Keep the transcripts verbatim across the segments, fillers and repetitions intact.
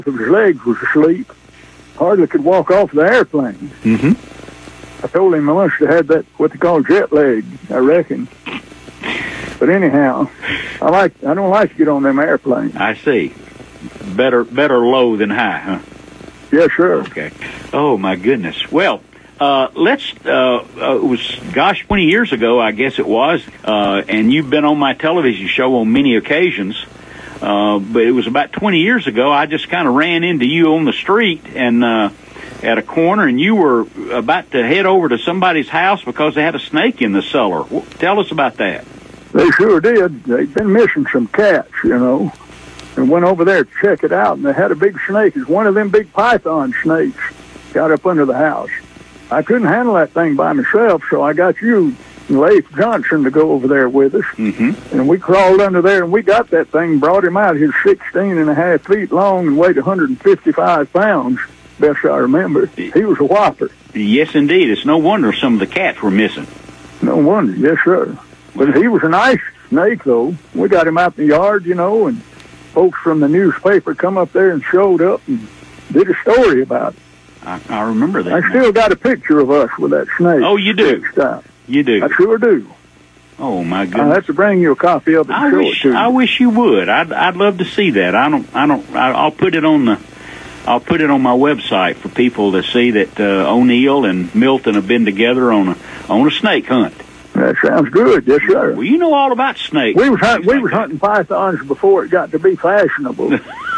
of his legs was asleep. Hardly could walk off the airplane. Mm-hmm. I told him I must have had that, what they call jet lag, I reckon. But anyhow, I like I don't like to get on them airplanes. I see. Better better low than high, huh? Yes, sir. Okay. Oh, my goodness. Well, uh, let's, uh, uh, it was, gosh, twenty years ago, I guess it was, uh, and you've been on my television show on many occasions, uh, but it was about twenty years ago, I just kind of ran into you on the street and uh, at a corner, and you were about to head over to somebody's house because they had a snake in the cellar. Tell us about that. They sure did. They'd been missing some cats, you know, and went over there to check it out, and they had a big snake. It's one of them big python snakes got up under the house. I couldn't handle that thing by myself, so I got you, Leif Johnson, to go over there with us. Mm-hmm. And we crawled under there, and we got that thing, brought him out. He was sixteen and a half feet long and weighed one hundred fifty-five pounds, best I remember. He was a whopper. Yes, indeed. It's no wonder some of the cats were missing. No wonder, yes, sir. But he was a nice snake, though. We got him out in the yard, you know, and folks from the newspaper come up there and showed up and did a story about it. I, I remember that. I still got a picture of us with that snake. Oh, you do? You do? I sure do. Oh, my goodness. I'll have to bring you a copy of it and I show wish, it to you. I wish you would. I'd, I'd love to see that. I don't, I don't, I, I'll put it on the, I'll put it on my website for people to see that uh, O'Neill and Milton have been together on a, on a snake hunt. That sounds good, yes, sir. Well, you know all about snakes. We was hunting, we like was that. hunting pythons before it got to be fashionable.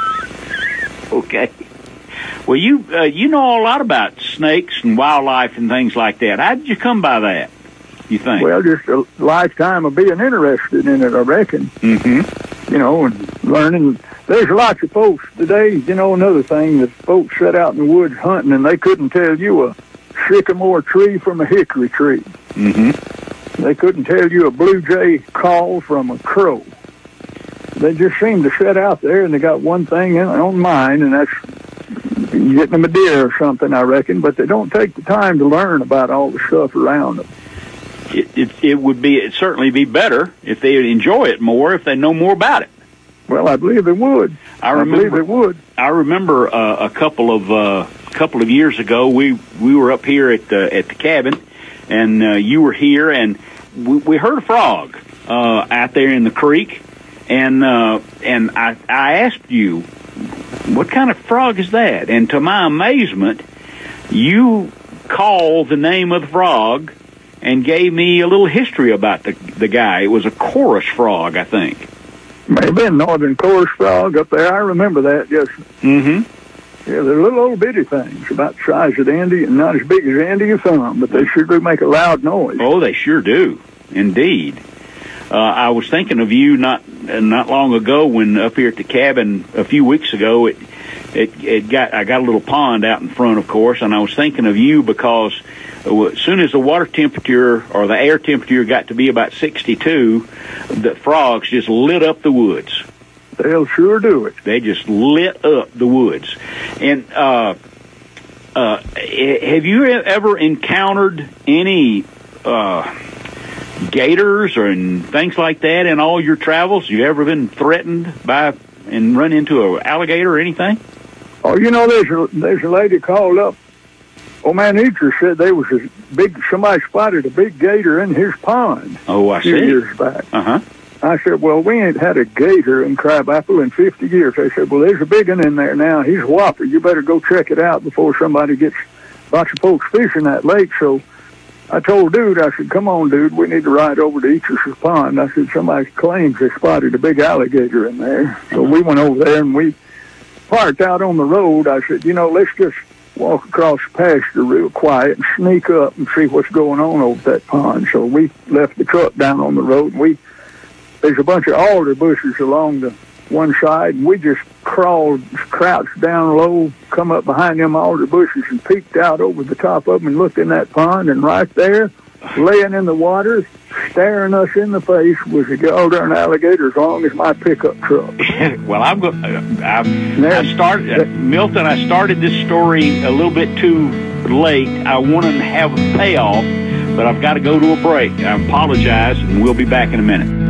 Okay. Well, you uh, you know a lot about snakes and wildlife and things like that. How did you come by that, you think? Well, just a lifetime of being interested in it, I reckon. Mm-hmm. You know, and learning. There's lots of folks today, you know, another thing, that folks set out in the woods hunting and they couldn't tell you a sycamore tree from a hickory tree. Mm-hmm. They couldn't tell you a blue jay call from a crow. They just seem to sit out there and they got one thing in, on mind, and that's getting them a deer or something, I reckon, but they don't take the time to learn about all the stuff around them. It, it, it would be, it'd certainly be better if they would enjoy it more, if they know more about it. Well, I believe it would. I, remember, I believe it would. I remember uh, a couple of uh, couple of years ago, we we were up here at the at the cabin, and uh, you were here, and we, we heard a frog uh, out there in the creek, and uh, and I I asked you, what kind of frog is that? And to my amazement, you called the name of the frog and gave me a little history about the the guy. It was a chorus frog, I think. May have been northern chorus frog up there. I remember that, yes. Mm-hmm. Yeah, they're little old bitty things, about the size of the Indian, not as big as the Indian thumb, but they sure do make a loud noise. Oh, they sure do, indeed. Uh, I was thinking of you not not long ago when up here at the cabin a few weeks ago. It it it got I got a little pond out in front, of course, and I was thinking of you because as soon as the water temperature or the air temperature got to be about sixty-two, the frogs just lit up the woods. They'll sure do it. They just lit up the woods. And uh, uh, have you ever encountered any uh, gators or and things like that in all your travels? You ever been threatened by and run into an alligator or anything? Oh, you know, there's a there's a lady called up. Old man Eater said there was a big, somebody spotted a big gator in his pond. Oh, I a few see. years back. Uh-huh. I said, well, we ain't had a gator in Crabapple in fifty years. They said, well, there's a big one in there now. He's a whopper. You better go check it out before somebody gets lots of folks fishing that lake. So I told dude, I said, come on, dude, we need to ride over to Eater's pond. I said, somebody claims they spotted a big alligator in there. So we went over there and we parked out on the road. I said, you know, let's just walk across the pasture real quiet and sneak up and see what's going on over that pond. So we left the truck down on the road, and we there's a bunch of alder bushes along the one side, and we just crawled, crouched down low, come up behind them alder bushes and peeked out over the top of them and looked in that pond, and right there, laying in the water, staring us in the face, was a goddamn alligator as long as my pickup truck. Well, I'm going. I, I started uh, Milton. I started this story a little bit too late. I wanted to have a payoff, but I've got to go to a break. I apologize, and we'll be back in a minute.